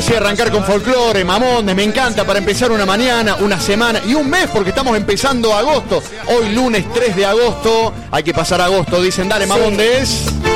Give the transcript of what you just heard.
así arrancar con folclore, Mamondes, me encanta para empezar una mañana, una semana y un mes porque estamos empezando agosto. Hoy lunes 3 de agosto, hay que pasar agosto, dicen, dale Mamondes.